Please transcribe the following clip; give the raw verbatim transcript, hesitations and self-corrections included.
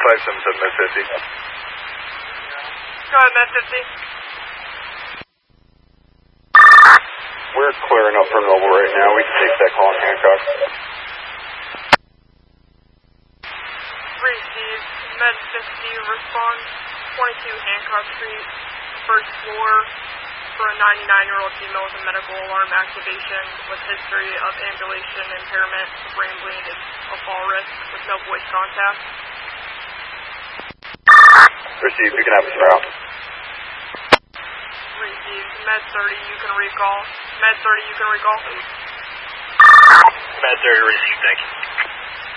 five seven seven Med fifty. Go ahead, Med fifty. We're clearing up for Noble right now. We can take that call in Hancock. Received. Med fifty, respond. twenty-two Hancock Street, first floor, for a ninety-nine-year-old female with a medical alarm activation with history of ambulation, impairment, brain bleed, and a fall risk with no voice contact. Received. You can have a smile. Received. Med thirty, you can recall. Med thirty, you can recall. Med thirty, received. Thank you.